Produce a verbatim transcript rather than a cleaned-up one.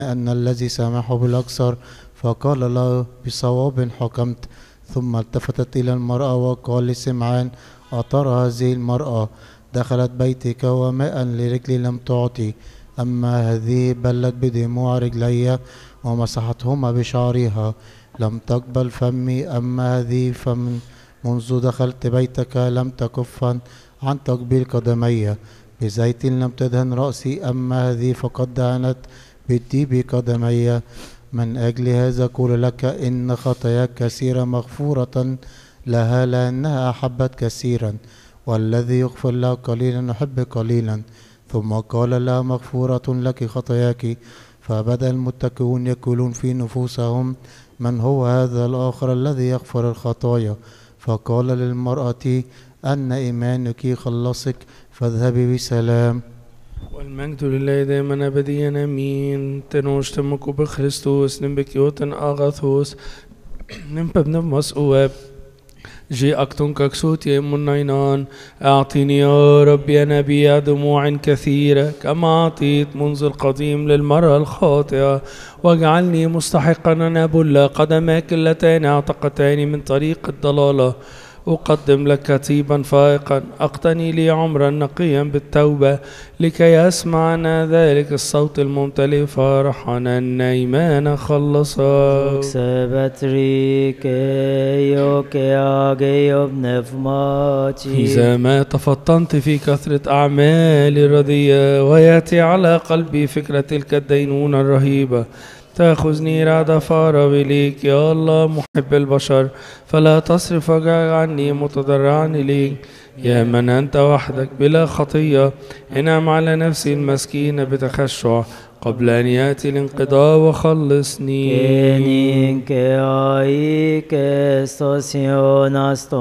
أن الذي سامحه بالأكثر، فقال له بصواب حكمت. ثم التفتت إلى المرأة وقال لسمعان: أترى هذه المرأة دخلت بيتك وماء لرجلي لم تعطي، أما هذه بلت بدموع رجلي ومسحتهما بشعرها، لم تقبل فمي. أما هذه فمن منذ دخلت بيتك لم تكف عن تقبيل قدمي، بزيت لم تدهن رأسي، أما هذه فقد دهنت بالطيب قدمي. من أجل هذا أقول لك إن خطاياك كثيرة مغفورة لها، لأنها أحبت كثيرا، والذي يغفر له قليلا يحب قليلا. ثم قال لها: مغفورة لك خطاياك. فبدأ المتكئون يقولون في نفوسهم: من هو هذا الآخر الذي يغفر الخطايا؟ فقال للمرأة: أن إيمانك خلصك، فاذهبي بسلام. والمجد لله دائما أبديا آمين. تنوشتمك بخريستوس نمبكيوتن أغاثوس نمببن مسؤوب جي أكتن ككسوت يمن نينان. أعطيني يا ربي نبي دموع كثيرة كما أعطيت منذ القديم للمرأة الخاطئة، واجعلني مستحقا أن أبل قدماك اللتان اعتقتان من طريق الضلالة. أقدم لك طيبا فائقا أقتني لي عمرا نقيا بالتوبة، لكي أسمعنا ذلك الصوت الممتلئ فرحا أن إيمان خلصك. إذا ما تفطنت في كثرة أعمالي الرديئة ويأتي على قلبي فكرة تلك الدينونة الرهيبة، تأخذني رعد فار إليك يا الله محب البشر، فلا تصرف وجهك عني متضرعا إليك. يا من أنت وحدك بلا خطية، انعم على نفسي المسكينة بتخشع قبل أن يأتي الانقضاء وخلصني.